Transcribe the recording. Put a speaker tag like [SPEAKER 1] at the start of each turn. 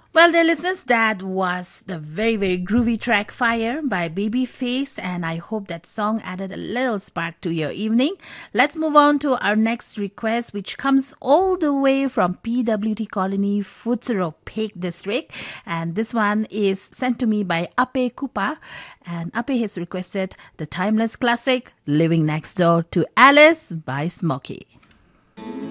[SPEAKER 1] Well, dear listeners, that was the very, very groovy track Fire by Babyface, and I hope that song added a little spark to your evening. Let's move on to our next request, which comes all the way from PWT Colony, Futsuro Peak District, and this one is sent to me by Ape Kupa, and Ape has requested the timeless classic Living Next Door to Alice by Smokey.